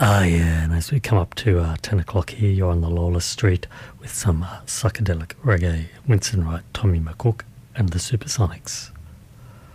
Ah, yeah, and as we come up to 10 o'clock here, you're on the Lawless Street with some psychedelic reggae. Winston Wright, Tommy McCook, and the Supersonics.